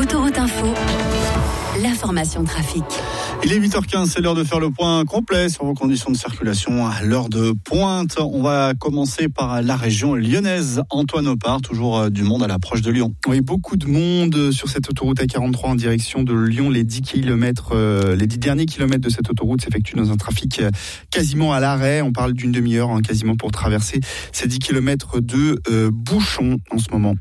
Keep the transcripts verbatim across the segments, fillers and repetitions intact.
Autoroute Info, l'information trafic. Il est huit heures quinze, c'est l'heure de faire le point complet sur vos conditions de circulation à l'heure de pointe. On va commencer par la région lyonnaise. Antoine Opart, toujours du monde à l'approche de Lyon. Oui, beaucoup de monde sur cette autoroute A quarante-trois en direction de Lyon. Les dix kilomètres, euh, les dix derniers kilomètres de cette autoroute s'effectuent dans un trafic quasiment à l'arrêt. On parle d'une demi-heure hein, quasiment pour traverser ces dix kilomètres de euh, bouchons en ce moment.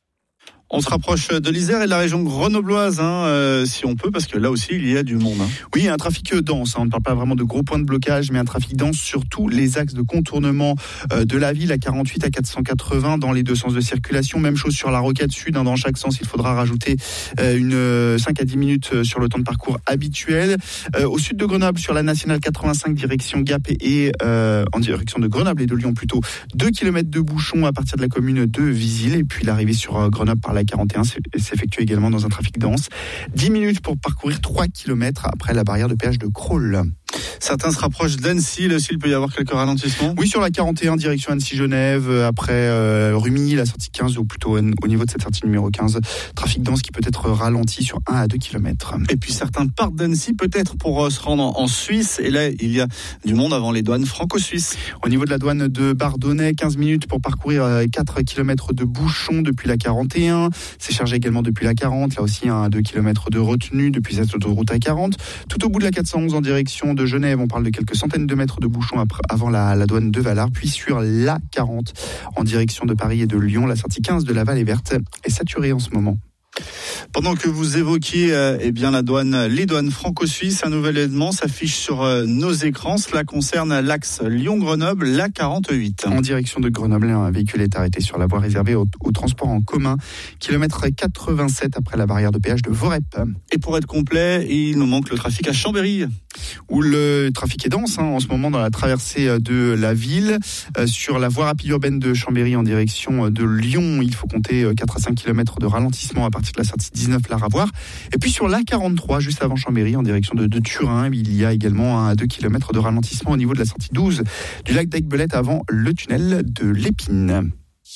On se rapproche de l'Isère et de la région grenobloise, hein, euh, si on peut, parce que là aussi, il y a du monde. Hein. Oui, un trafic dense. Hein, on ne parle pas vraiment de gros points de blocage, mais un trafic dense sur tous les axes de contournement euh, de la ville, à quarante-huit, à quatre cent quatre-vingts, dans les deux sens de circulation. Même chose sur la rocade sud, hein, dans chaque sens, il faudra rajouter euh, une euh, cinq à dix minutes sur le temps de parcours habituel. Euh, au sud de Grenoble, sur la nationale quatre-vingt-cinq, direction Gap et, et euh, en direction de Grenoble et de Lyon plutôt, deux kilomètres de bouchons à partir de la commune de Visil. Et puis l'arrivée sur euh, Grenoble par la quarante et un s'effectue également dans un trafic dense. dix minutes pour parcourir trois kilomètres après la barrière de péage de Crolles. Certains se rapprochent d'Annecy. Là aussi, il peut y avoir quelques ralentissements. Oui, sur la quarante et un, direction Annecy-Genève, après euh, Rumilly, la sortie quinze, ou plutôt au niveau de cette sortie numéro quinze. Trafic dense qui peut être ralenti sur un à deux kilomètres. Et puis certains partent d'Annecy peut-être pour euh, se rendre en Suisse. Et là, il y a du monde avant les douanes franco-suisses. Au niveau de la douane de Bardonnay, quinze minutes pour parcourir euh, quatre kilomètres de bouchons depuis la quarante et un. C'est chargé également depuis la quarante. Là aussi, un à deux kilomètres de retenue depuis cette autoroute A quarante. Tout au bout de la quatre cent onze en direction de Genève, on parle de quelques centaines de mètres de bouchons après, avant la, la douane de Valard, puis sur la quarante en direction de Paris et de Lyon. La sortie quinze de la Vallée Verte est saturée en ce moment. Pendant que vous évoquiez euh, eh bien la douane, les douanes franco-suisses, un nouvel événement s'affiche sur euh, nos écrans. Cela concerne l'axe Lyon-Grenoble, l'A quarante-huit. En direction de Grenoble, un véhicule est arrêté sur la voie réservée au, au transport en commun, kilomètre quatre-vingt-sept après la barrière de péage de Vorep. Et pour être complet, il nous manque le trafic à Chambéry, où le trafic est dense hein, en ce moment dans la traversée de la ville. Euh, sur la voie rapide urbaine de Chambéry en direction de Lyon, il faut compter quatre à cinq kilomètres de ralentissement à partir de la sortie dix-neuf Laraboire. Et puis sur l'A quarante-trois, juste avant Chambéry, en direction de, de Turin, il y a également un à deux kilomètres de ralentissement au niveau de la sortie douze du lac d'Aiguebelette avant le tunnel de l'Épine.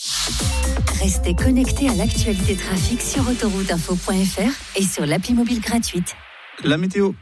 Restez connectés à l'actualité trafic sur autoroute info point f r et sur l'appli mobile gratuite. La météo.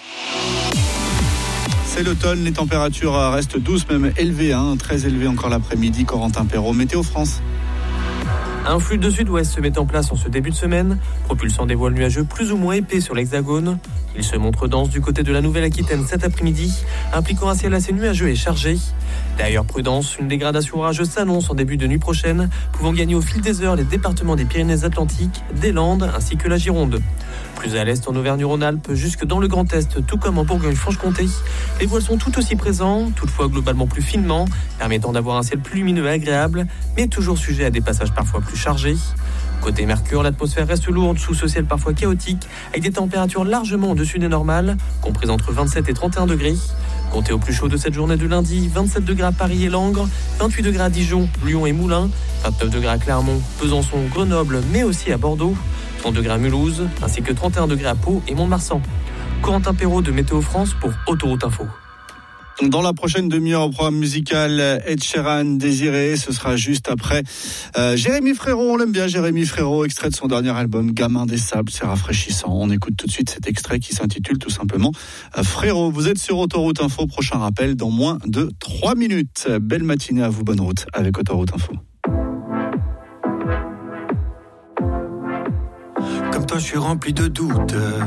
C'est l'automne, les températures restent douces, même élevées, hein, très élevées encore l'après-midi. Corentin Perrault, Météo France. Un flux de sud-ouest se met en place en ce début de semaine, propulsant des voiles nuageux plus ou moins épais sur l'hexagone. Il se montre dense du côté de la Nouvelle-Aquitaine cet après-midi, impliquant un ciel assez nuageux et chargé. D'ailleurs, prudence, une dégradation orageuse s'annonce en début de nuit prochaine, pouvant gagner au fil des heures les départements des Pyrénées-Atlantiques, des Landes ainsi que la Gironde. Plus à l'est en Auvergne-Rhône-Alpes, jusque dans le Grand Est, tout comme en Bourgogne-Franche-Comté, les voiles sont tout aussi présents, toutefois globalement plus finement, permettant d'avoir un ciel plus lumineux et agréable, mais toujours sujet à des passages parfois plus chargés. Côté Mercure, l'atmosphère reste lourde sous ce ciel parfois chaotique, avec des températures largement au-dessus des normales, comprises entre vingt-sept et trente et un degrés. Comptez au plus chaud de cette journée de lundi, vingt-sept degrés à Paris et Langres, vingt-huit degrés à Dijon, Lyon et Moulins, vingt-neuf degrés à Clermont, Besançon, Grenoble, mais aussi à Bordeaux, trente degrés à Mulhouse, ainsi que trente et un degrés à Pau et Mont-de-Marsan. Corentin Perrault de Météo France pour Autoroute Info. Dans la prochaine demi-heure au programme musical, Ed Sheeran, Désiré, ce sera juste après euh, Jérémy Frérot, on l'aime bien Jérémy Frérot, extrait de son dernier album Gamin des Sables, c'est rafraîchissant. On écoute tout de suite cet extrait qui s'intitule tout simplement euh, Frérot. Vous êtes sur Autoroute Info, prochain rappel dans moins de trois minutes. Belle matinée à vous, bonne route avec Autoroute Info. Comme toi je suis rempli de doutes.